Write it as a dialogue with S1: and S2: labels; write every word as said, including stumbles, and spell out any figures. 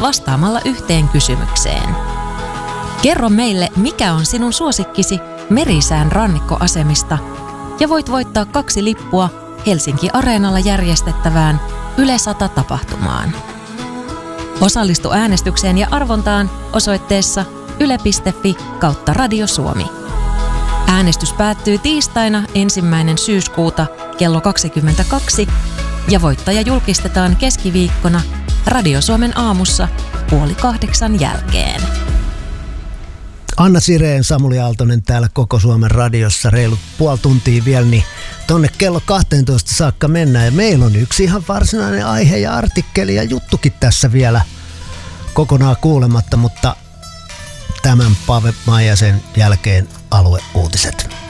S1: vastaamalla yhteen kysymykseen. Kerro meille, mikä on sinun suosikkisi Merisään rannikkoasemista ja voit voittaa kaksi lippua Helsinki Areenalla järjestettävään Yle sata-tapahtumaan. Osallistu äänestykseen ja arvontaan osoitteessa yle piste fi kautta Radio Suomi. Äänestys päättyy tiistaina ensimmäinen syyskuuta kello kaksikymmentäkaksi ja voittaja julkistetaan keskiviikkona Radio Suomen aamussa puoli kahdeksan jälkeen.
S2: Anna Sireen, Samuli Aaltonen täällä Koko Suomen radiossa, reilut puoli tuntia vielä, niin tonne kello kahteentoista saakka mennään. Ja meillä on yksi ihan varsinainen aihe ja artikkeli ja juttukin tässä vielä kokonaan kuulematta, mutta tämän Pave Maijasen jälkeen alueuutiset.